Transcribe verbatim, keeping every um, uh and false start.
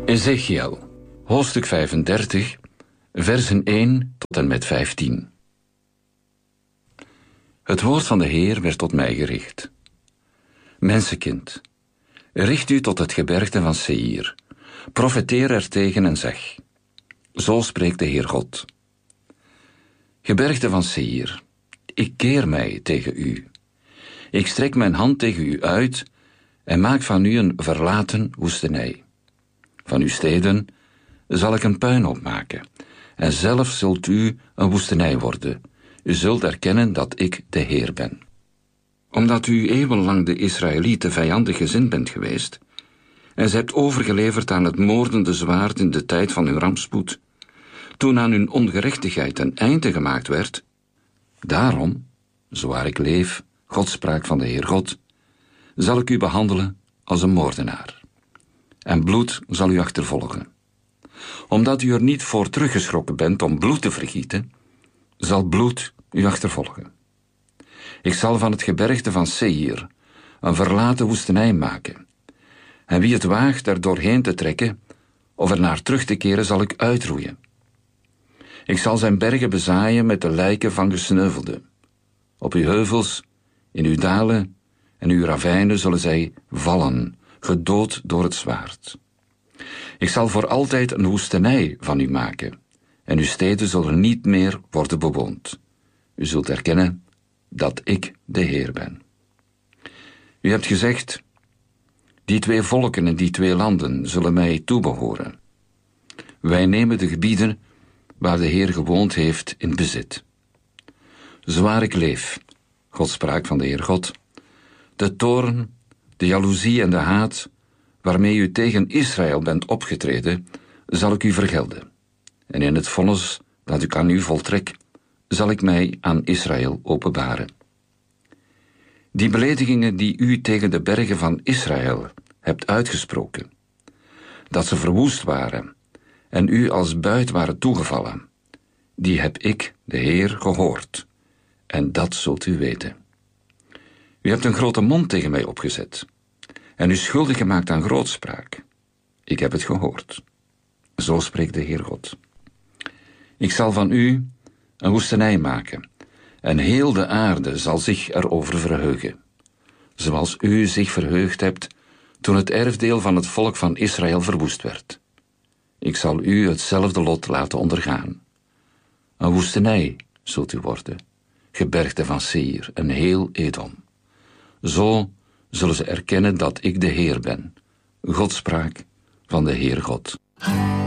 Ezechiel, hoofdstuk vijfendertig, versen één tot en met vijftien. Het woord van de Heer werd tot mij gericht. Mensenkind, richt u tot het gebergte van Seir, profeteer er tegen en zeg: zo spreekt de Heer God. Gebergte van Seir, ik keer mij tegen u. Ik strek mijn hand tegen u uit en maak van u een verlaten woestenij. Van uw steden zal ik een puinhoop maken, en zelf zult u een woestenij worden. U zult erkennen dat ik de Heer ben. Omdat u eeuwenlang de Israëlieten vijandig gezind bent geweest, en ze hebt overgeleverd aan het moordende zwaard in de tijd van hun rampspoed, toen aan hun ongerechtigheid een einde gemaakt werd, daarom, zo waar ik leef, God sprak van de Heer God, zal ik u behandelen als een moordenaar. En bloed zal u achtervolgen. Omdat u er niet voor teruggeschrokken bent om bloed te vergieten, zal bloed u achtervolgen. Ik zal van het gebergte van Seir een verlaten woestenij maken. En wie het waagt er doorheen te trekken of er naar terug te keren, zal ik uitroeien. Ik zal zijn bergen bezaaien met de lijken van gesneuvelden. Op uw heuvels, in uw dalen en uw ravijnen zullen zij vallen, gedood door het zwaard. Ik zal voor altijd een woestenij van u maken, en uw steden zullen niet meer worden bewoond. U zult erkennen dat ik de Heer ben. U hebt gezegd: die twee volken en die twee landen zullen mij toebehoren. Wij nemen de gebieden waar de Heer gewoond heeft in bezit. Zwaar ik leef, God sprak van de Heer God, de toorn, de jaloezie en de haat waarmee u tegen Israël bent opgetreden, zal ik u vergelden. En in het vonnis dat ik aan u voltrek, zal ik mij aan Israël openbaren. Die beledigingen die u tegen de bergen van Israël hebt uitgesproken, dat ze verwoest waren en u als buit waren toegevallen, die heb ik, de Heer, gehoord, en dat zult u weten. U hebt een grote mond tegen mij opgezet en u schuldig gemaakt aan grootspraak. Ik heb het gehoord. Zo spreekt de Heer God. Ik zal van u een woestenij maken, en heel de aarde zal zich erover verheugen, zoals u zich verheugd hebt toen het erfdeel van het volk van Israël verwoest werd. Ik zal u hetzelfde lot laten ondergaan. Een woestenij zult u worden, gebergte van Seir, een heel Edom. Zo zullen ze erkennen dat ik de Heer ben. God sprak van de Heer God.